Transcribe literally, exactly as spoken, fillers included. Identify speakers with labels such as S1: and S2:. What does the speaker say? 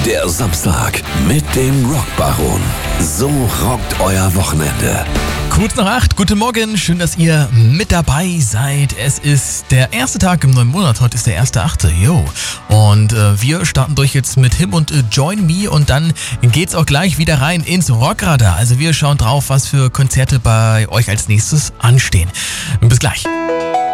S1: Der Samstag mit dem Rockbaron. So rockt euer Wochenende.
S2: Kurz nach acht, guten Morgen, schön, dass ihr mit dabei seid. Es ist der erste Tag im neuen Monat, heute ist der erste achte Jo. Und äh, wir starten durch jetzt mit Him und äh, Join Me und dann geht's auch gleich wieder rein ins Rockradar. Also wir schauen drauf, was für Konzerte bei euch als nächstes anstehen. Bis gleich.